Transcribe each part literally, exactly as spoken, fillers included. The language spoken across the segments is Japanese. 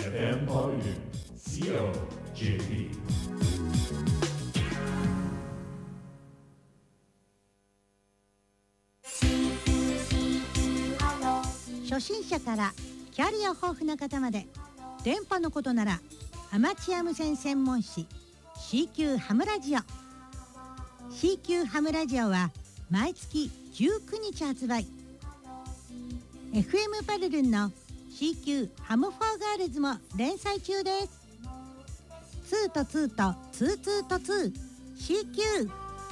エフエム ポイント シーオージェーピー。 初心者からキャリア豊富な方まで、電波のことならアマチュア無線専門誌 シーキュー ハムラジオ シーキュー ハムラジオは毎月じゅうくにち発売。 エフエム パルルンの シーキュー ハムフォーガールズも連載中です。ツーとツーとツーツーとツー シーキュー。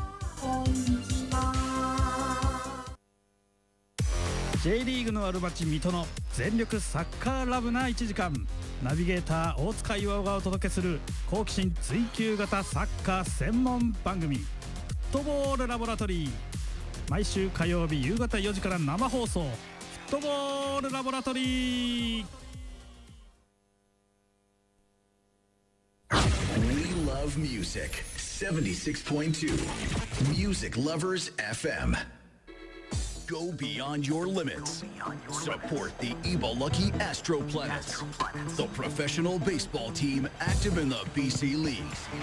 ジェイ リーグのある町水戸の全力サッカーラブないちじかん、ナビゲーター大塚岩がお届けする好奇心追求型サッカー専門番組、フットボールラボラトリー。毎週火曜日夕方よじから生放送、フットボールラボラトリー。 We love music. seventy-six point two Music Lovers エフエム. Go beyond your limits. Support the Ibaraki Astro Planets, the professional baseball team active in the B C League.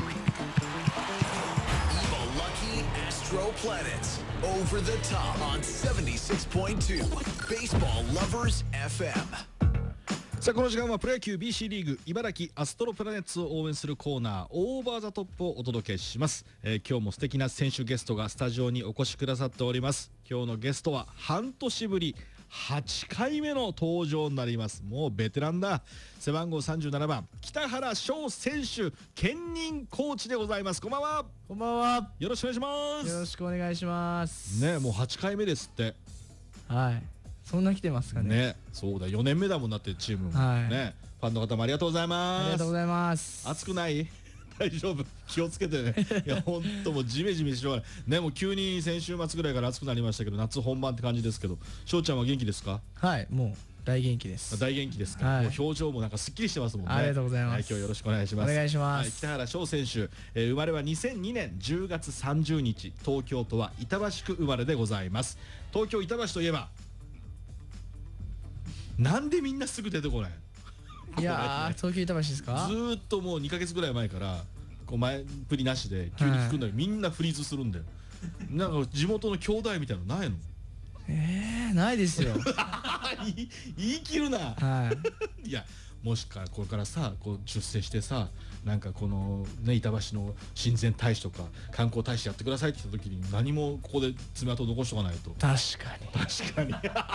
Ibaraki Astro Planets, over the top on seventy-six point two Baseball Lovers エフエム。 さあこの時間はプロ野球 ビーシー リーグ茨城アストロプラネッツを応援するコーナーオーバーザトップをお届けします、えー、今日も素敵な選手ゲストがスタジオにお越しくださっております。今日のゲストは半年ぶりはちかいめの登場になります。もうベテランだ。背番号さんじゅうななばん北原翔選手兼任コーチでございます。こんばんは。 こんばんは。 よろしくお願いします。 よろしくお願いしますね。もうはちかいめですって。 はい、そんな来てますかね。 ね、そうだよねんめだもんなってチームも、はい、ね、ファンの方もありがとうございます。 ありがとうございます。 暑くない？大丈夫、気をつけてね。いや本当もうジメジメしようがないね。もう急に先週末ぐらいから暑くなりましたけど、夏本番って感じですけど、翔ちゃんは元気ですか？ はい、もう大元気です。 大元気ですか？はい、もう表情もなんかすっきりしてますもんね。 ありがとうございます。 はい、今日よろしくお願いします。 お願いします。 はい、北原翔選手、えー、生まれはにせんにねんじゅうがつさんじゅうにち、東京都は板橋区生まれでございます。東京板橋といえばなんでみんなすぐ出てこない？ いやー、東京板橋ですか？ ずーっともうにかげつぐらい前からこう前振りなしで急に聞くんだけど、みんなフリーズするんだよ。なんか地元の兄弟みたいなのないの？ えー、ないですよ。 言い, 言い切るな。 はい。 いや、もしかこれからさ、こう出世してさ、なんかこのね板橋の親善大使とか観光大使やってくださいって言った時に何もここで爪痕残しておかないと。 確かに確かに。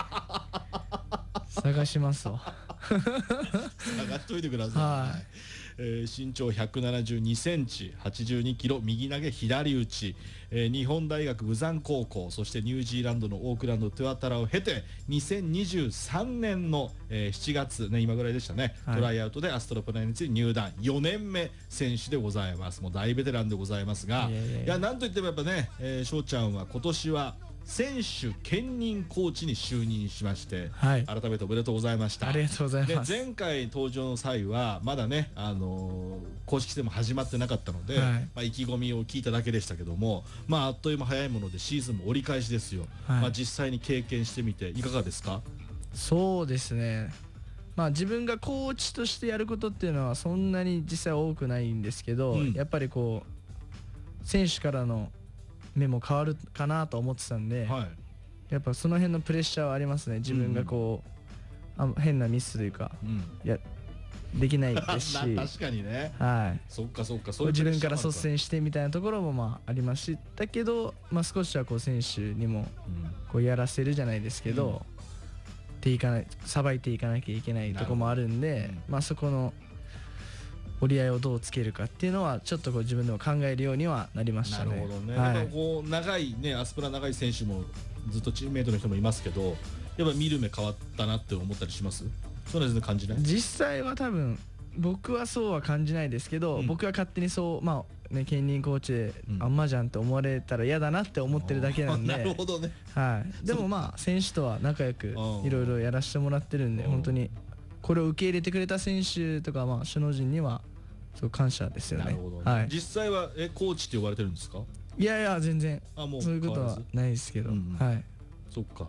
探しますわ。 探しといてください。はい、えー、身長ひゃくななじゅうにセンチ、はちじゅうにキロ、右投げ左打ち、えー、日本大学豊山高校、そしてニュージーランドのオークランドトゥアタラを経てにせんにじゅうさんねんの、えー、しちがつね、今ぐらいでしたね、はい、トライアウトでアストロプラネッツに入団、よねんめ選手でございます。もう大ベテランでございますが、いやいやいや、いやなんといってもやっぱね、えー、翔ちゃんは今年は選手兼任コーチに就任しまして、はい、改めておめでとうございました。 ありがとうございます。 で前回登場の際はまだね、あのー、公式戦も始まってなかったので、はい、まあ、意気込みを聞いただけでしたけども、まあ、あっという間早いものでシーズンも折り返しですよ。はい、まあ、実際に経験してみていかがですか？ そうですね、まあ、自分がコーチとしてやることっていうのはそんなに実際多くないんですけど、うん、やっぱりこう選手からの目も変わるかなと思ってたんで、はい、やっぱその辺のプレッシャーはありますね。自分がこう、うん、あ変なミスというか、うん、いやできないですし確かにね、 はい、 そっかそっか、 そういう自分から率先してみたいなところもまあありますし、だけど、まあ、少しはこう選手にもこうやらせるじゃないですけど、うん、ていかないさばいていかなきゃいけないところもあるんで、うん、まあ、そこの折り合いをどうつけるかっていうのはちょっとこう自分でも考えるようにはなりましたね。 なるほどね。 はい、 やっぱこう長いね、アスプラ長い選手もずっとチームメイトの人もいますけど、やっぱ見る目変わったなって思ったりします？そうですね、感じない？ 実際は多分僕はそうは感じないですけど、うん、僕は勝手にそう、まあね、兼任コーチで、うん、あんまじゃんって思われたら嫌だなって思ってるだけなんで。 なるほどね。 はい、でもまあ選手とは仲良くいろいろやらせてもらってるんで、本当にこれを受け入れてくれた選手とか、まあ首脳陣にはそう感謝ですよね。 なるほどね。 はい、 実際はえコーチって呼ばれてるんですか？ いやいや全然あもうそういうことはないですけど、うん、はい。 そっか。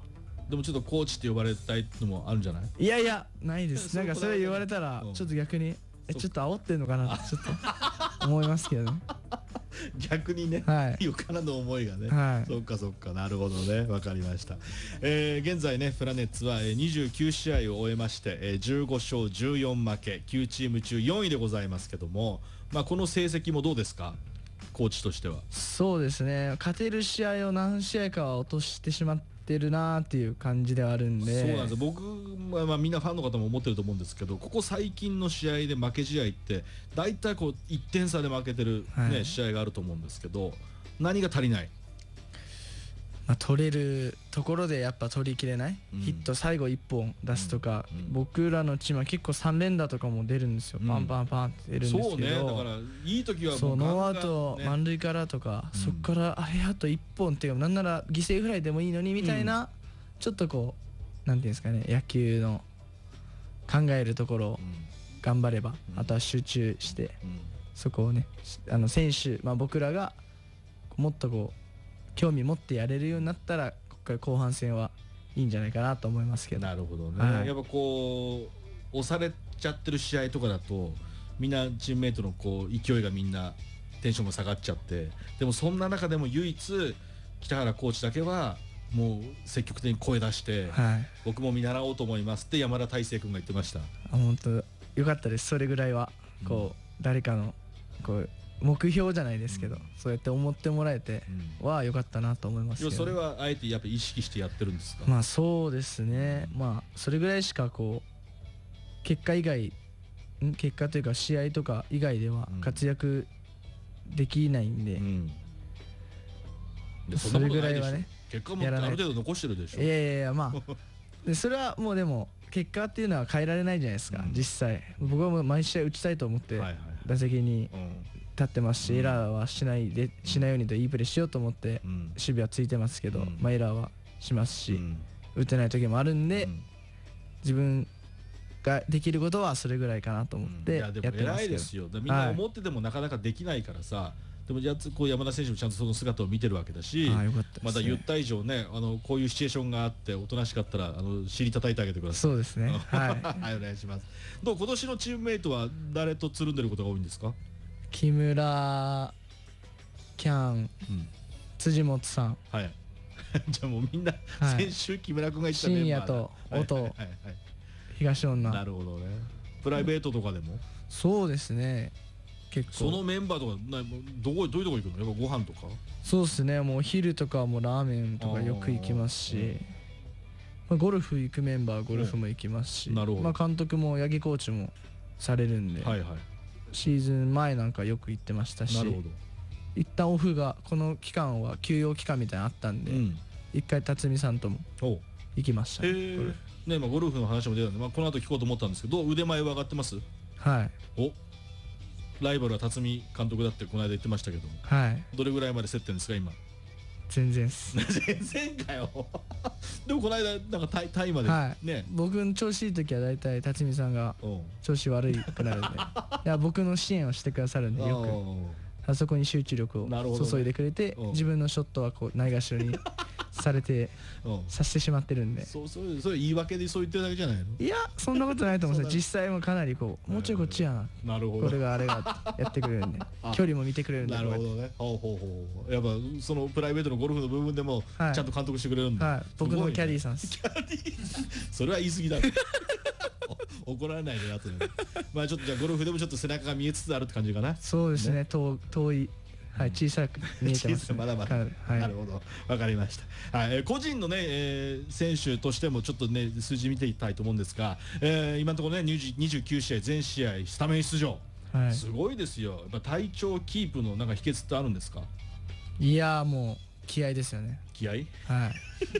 でもちょっとコーチって呼ばれたいのもあるんじゃない？ いやいやないです。なんかそれ言われたらうんちょっと逆にえちょっと煽ってんのかなってちょっと思いますけどね。 逆にね、 はいよからぬ思いがね、 はいそっかそっか、なるほどね、わかりました。えー現在ねプラネッツはえーにじゅうきゅう試合を終えまして、えーじゅうご勝じゅうよん負け、きゅうチーム中よんいでございますけども、まあこの成績もどうですか、コーチとしては？ そうですね、勝てる試合を何試合かは落としてしまってるなーっていう感じではあるんで。 そうなんですよ。僕はまあみんなファンの方も思ってると思うんですけど、ここ最近の試合で負け試合って大体こういってん差で負けてる、ねはい試合があると思うんですけど、何が足りない？ まあ、取れるところでやっぱ取りきれない、 うんヒット最後いっぽん出すとか、 うんうん僕らのチームは結構さん連打とかも出るんですよ、 うんパンパンパンって出るんですけど、 そうね、だからいい時はもうそうノーアウガンガントね満塁からとか、 うんそこからあれあといっぽんっていうかなんなら犠牲フライでもいいのにみたいな、ちょっとこうなんていうんですかね、野球の考えるところを頑張れば、 うんあとは集中してうんうんそこをねあの選手、まあ、僕らがもっとこう興味持ってやれるようになったらここから後半戦はいいんじゃないかなと思いますけど。 なるほどね、 はいやっぱこう押されちゃってる試合とかだとみんなチームメイトのこう勢いがみんなテンションが下がっちゃって、でもそんな中でも唯一北原コーチだけはもう積極的に声出して、 はい僕も見習おうと思いますって山田大成君が言ってました。 あ本当よかったです。それぐらいはこう、誰かのこう目標じゃないですけど、 うんそうやって思ってもらえてうんは良かったなと思いますけど。 いやそれはあえてやっぱ意識してやってるんですか？ まあそうですね、まあそれぐらいしかこう結果以外ん結果というか試合とか以外ではうん活躍できないんで、 うんでそれぐらいはねそんなことないでしょ。結果もあやらないる程度残してるでしょ。 いやいやいやまあでそれはもうでも結果っていうのは変えられないじゃないですか、 うん実際僕はもう毎試合打ちたいと思ってはいはい打席にうん立ってますし、 うんエラーはしないでしないようにといいプレーしようと思ってうん守備はついてますけど、 うんまあ、エラーはしますし、 うん打てない時もあるんで、 うん自分ができることはそれぐらいかなと思っいてややでもってますけど、 偉いですよ。だからみんな思っててもなかなかできないからさ、でもやつこう山田選手もちゃんとその姿を見てるわけだし、 ああよかったですねまた言った以上ね、あのこういうシチュエーションがあっておとなしかったらあの尻叩いてあげてください。 そうですねはいはいお願いします。どう今年のチームメイトは誰とつるんでることが多いんですか？ 木村キャンうん辻本さんはいじゃあもうみんな、 はい先週木村君が言ったメンバー深夜とだ音はいはいはい東はいな女るほどね。プライベートとかでも、 そうですね結構そのメンバーとかなもうどこどういうとこ行くの？やっぱご飯とか？ そうですねもう昼とかはもうラーメンとかよく行きますし、まあ、ゴルフ行くメンバーはゴルフも行きますし、 うんなるほどまあ、監督も八木コーチもされるんで、 はいはい。 シーズン前なんかよく行ってましたしなるほど。 一旦オフがこの期間は休養期間みたいなのあったんで、 うん。 一回辰巳さんともおう行きましたへね、ゴルえフ。 ねまあゴルフの話も出たんで、まあこの後聞こうと思ったんですけど、どう腕前は上がってます？ はいお。ライバルは辰巳監督だってこの間言ってましたけども、 はいどれぐらいまで競ってんですか今？ 全然っす全然かよ。でもこの間なんかタイタイまではいね。 僕の調子いい時は大体辰巳さんがうん。 調子悪くなるんでいや僕の支援をしてくださるんでよくあそこに集中力をなるほどね注いでくれて、 うん自分のショットはこうないがしろにされてうんうん。 させてしまってるんで、 そうそうそれ言い訳でそう言ってるだけじゃないの？ いやそんなことないと思うんですよ。実際もかなりこうもうちょいこっちやな、 なるほど。 これがあれがってやってくれるんで距離も見てくれるんでなるほどね。ほうほうほう。やっぱそのプライベートのゴルフの部分でもちはいゃんと監督してくれるんだ。 はい僕のキャディーさん。 さんですキャディーそれは言い過ぎだろ。お怒られないであとで。まあちょっとじゃあゴルフでもちょっと背中が見えつつあるって感じかな。 そうですね遠遠いはい小さく見えてます、ね、 まだまだ、 かなりはいなるほどわかりました、はいえー個人のね、えー選手としてもちょっとね数字見ていきたいと思うんですが、えー今のところねにじゅうにじゅうきゅう試合全試合スタメン出場、 はいすごいですよ。やっぱ体調キープのなんか秘訣ってあるんですか？ いやーもう気合ですよね。 気合いはい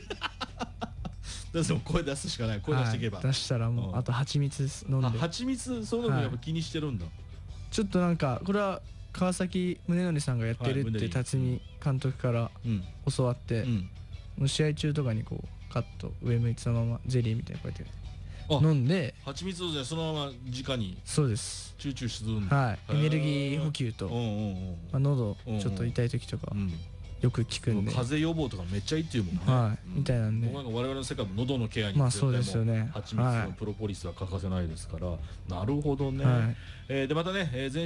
でも声出すしかない。声出していけば、 はい、出したらもううんあと蜂蜜飲んであ蜂蜜そういうのもやっぱ気にしてるんだ、 ちょっとなんかこれは川崎宗則さんがやってるってはい宗則辰巳監督からうん教わって、 うんもう試合中とかにこうカット上向いてそのままゼリーみたいなこうやってあ飲んで蜂蜜をじゃあそのまま直にそうですチューチューするんだ。 はいエネルギー補給と、 うんうんうんまあ、喉うんちょっと痛い時とかうんよく聞くんで、 風邪予防とかめっちゃいいっていうもんね、 はい、 うん、 みたいなんで、 我々の世界も喉のケアにまあそうですよね、 蜂蜜のプロポリスは欠かせないですから、なるほどね、はい、えー、でまたね、えー